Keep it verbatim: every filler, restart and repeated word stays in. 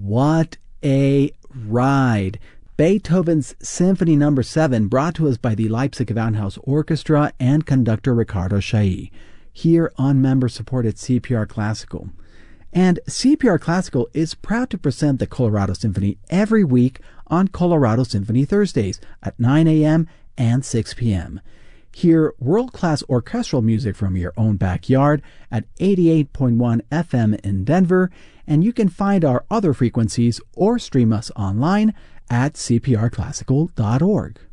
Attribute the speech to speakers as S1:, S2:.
S1: What a ride! Beethoven's Symphony Number seven, brought to us by the Leipzig Gewandhaus Orchestra and conductor Ricardo Chailly, here on member-supported C P R Classical. And C P R Classical is proud to present the Colorado Symphony every week on Colorado Symphony Thursdays at nine a.m. and six p.m. Hear world-class orchestral music from your own backyard at eighty-eight point one F M in Denver, and you can find our other frequencies or stream us online at c p r classical dot org.